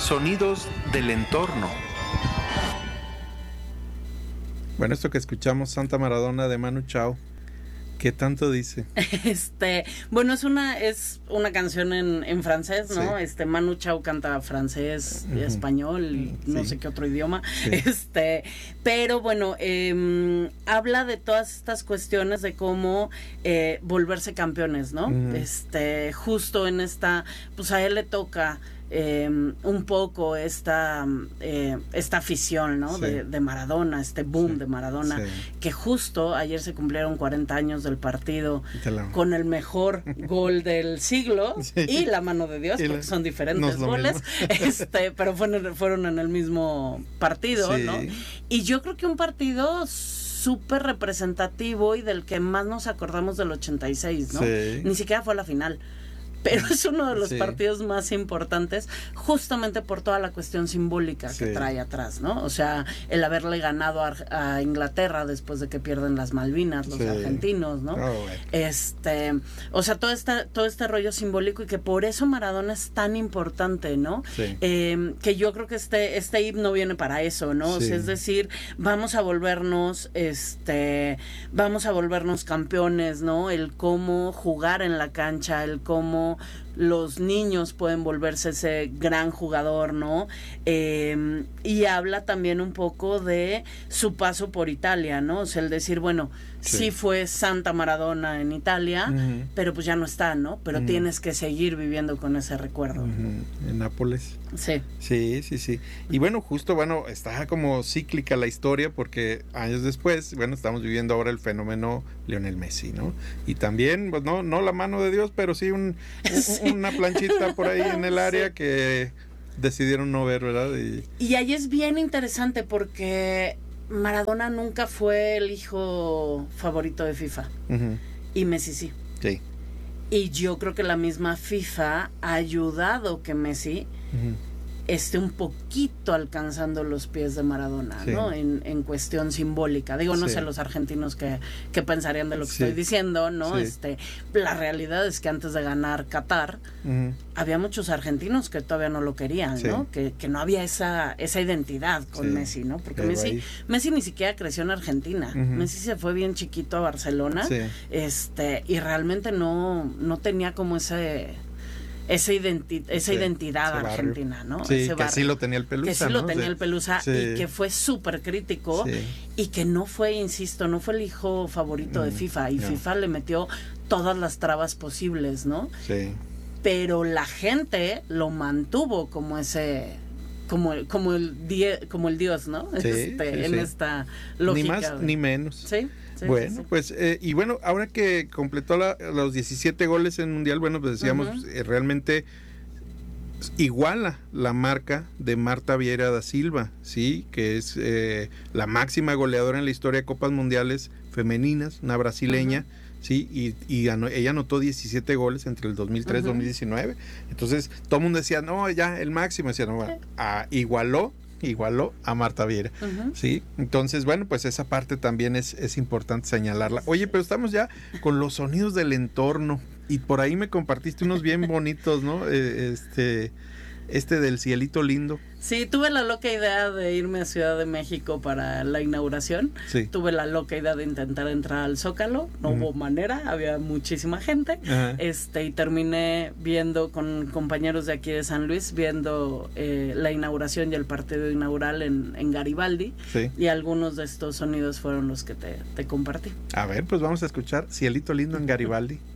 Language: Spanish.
Sonidos del entorno. Bueno, esto que escuchamos, Santa Maradona de Manu Chao, ¿qué tanto dice? Bueno, es una canción en francés, ¿no? Sí. Manu Chao canta francés, español, y no sé qué otro idioma. Sí. Pero bueno, habla de todas estas cuestiones de cómo volverse campeones, ¿no? Justo en esta, pues a él le toca un poco esta afición, ¿no? Sí. de Maradona, este boom de Maradona, que justo ayer se cumplieron 40 años del partido con el mejor gol del siglo y la mano de Dios, porque son diferentes goles, pero fueron en el mismo partido, ¿no? Y yo creo que un partido súper representativo y del que más nos acordamos del 86, ¿no? Sí. Ni siquiera fue la final. Pero es uno de los partidos más importantes, justamente por toda la cuestión simbólica que trae atrás, ¿no? O sea, el haberle ganado a Inglaterra después de que pierden las Malvinas, los argentinos, ¿no? O sea, todo este rollo simbólico, y que por eso Maradona es tan importante, ¿no? Sí. Que yo creo que este himno viene para eso, ¿no? Sí. O sea, es decir, vamos a volvernos campeones, ¿no? El cómo jugar en la cancha, el cómo los niños pueden volverse ese gran jugador, ¿no? Y habla también un poco de su paso por Italia, ¿no? O sea, el decir, bueno, sí fue Santa Maradona en Italia, pero pues ya no está, ¿no? Pero tienes que seguir viviendo con ese recuerdo. En Nápoles. Sí. Sí. Y bueno, está como cíclica la historia, porque años después, estamos viviendo ahora el fenómeno Lionel Messi, ¿no? Y también, pues no la mano de Dios, pero sí una planchita por ahí en el área que decidieron no ver, ¿verdad? Y ahí es bien interesante porque Maradona nunca fue el hijo favorito de FIFA. Y Messi sí. Sí. Y yo creo que la misma FIFA ha ayudado que Messi esté un poquito alcanzando los pies de Maradona, ¿no? En cuestión simbólica. Digo, no sé los argentinos que pensarían de lo que estoy diciendo, ¿no? Sí. La realidad es que antes de ganar Qatar, había muchos argentinos que todavía no lo querían, ¿no? Que no había esa identidad con Messi, ¿no? Porque Messi ni siquiera creció en Argentina. Messi se fue bien chiquito a Barcelona, y realmente no tenía como esa identidad argentina, ¿no? Sí, que sí lo tenía el Pelusa, que sí lo tenía el Pelusa, y que fue súper crítico, y que no fue el hijo favorito de FIFA, y FIFA le metió todas las trabas posibles, ¿no? Sí. Pero la gente lo mantuvo como como el Dios, ¿no? En esta lógica. Ni más ni menos. Sí. Bueno, pues, y bueno, ahora que completó los 17 goles en Mundial, pues decíamos, realmente iguala la marca de Marta Vieira da Silva, ¿sí? Que es la máxima goleadora en la historia de Copas Mundiales femeninas, una brasileña, ¿sí? Y ella anotó 17 goles entre el 2003 y 2019. Entonces, todo el mundo decía, no, ya, el máximo. Decía, no, igualó a Marta Vieira, ¿sí? Entonces, pues esa parte también es importante señalarla. Oye, pero estamos ya con los sonidos del entorno, y por ahí me compartiste unos bien bonitos, ¿no? Del cielito lindo. Sí, tuve la loca idea de irme a Ciudad de México para la inauguración. Sí. Tuve la loca idea de intentar entrar al Zócalo. No hubo manera, había muchísima gente. Y terminé viendo con compañeros de aquí de San Luis, viendo la inauguración y el partido inaugural en Garibaldi. Sí. Y algunos de estos sonidos fueron los que te compartí. A ver, pues vamos a escuchar Cielito Lindo en Garibaldi.